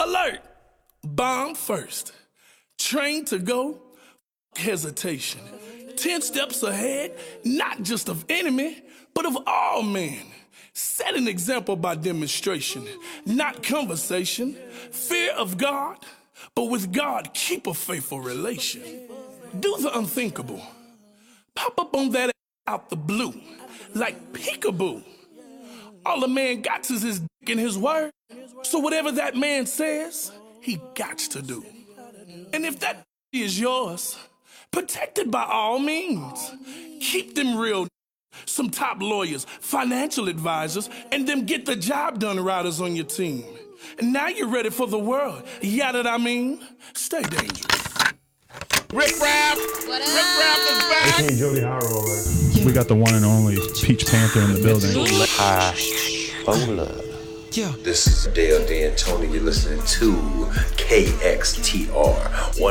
Alert! Bomb first. Train to go, hesitation. 10 steps ahead, not just of enemy, but of all men. Set an example by demonstration, not conversation. Fear of God, but with God, keep a faithful relation. Do the unthinkable. Pop up on that out the blue, like peekaboo. All a man got is his dick and his word. So whatever that man says, he got to do. And if that is yours, protect it by all means. Keep them real, some top lawyers, financial advisors, and them get the job done riders on your team. And now you're ready for the world. Yeah, that I mean, stay dangerous. Rick Raff! Rick Raff is back! Hey, Jody Harrow, right? We got the one and only Peach Panther in the building. This is Dale D and Tony. You're listening to KXTR.